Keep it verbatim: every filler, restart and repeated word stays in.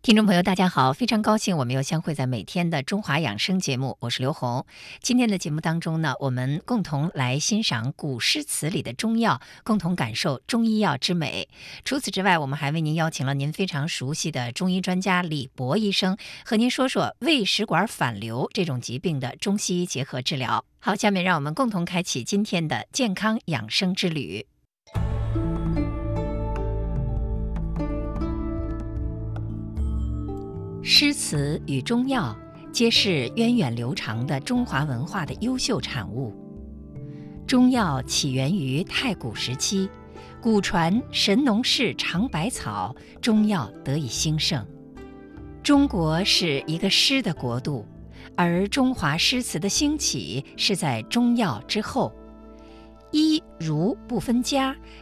听众朋友，大家好，非常高兴我们又相会在每天的中华养生节目，我是刘红。今天的节目当中呢，我们共同来欣赏古诗词里的中药，共同感受中医药之美。除此之外，我们还为您邀请了您非常熟悉的中医专家李博医生，和您说说胃食管反流这种疾病的中西医结合治疗。好，下面让我们共同开启今天的健康养生之旅。诗词与中药皆是源远流长的中华文化的优秀产物。中药起源于太古时期，古传神农氏尝百草，中药得以兴盛。中国是一个诗的国度，而中华诗词的兴起是在中药之后。医儒不分家，